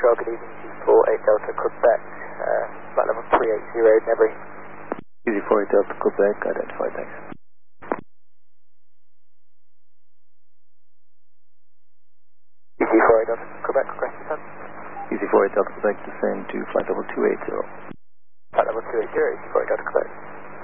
control, good evening, G48 Delta Quebec, flight level 380, Nebri. Easy 48 Delta Quebec, identified, thanks. Easy 48 Delta Quebec, request descent. Easy 48 Delta Quebec, descend to flight level 280. Flight level 280, Easy 48 Delta Quebec.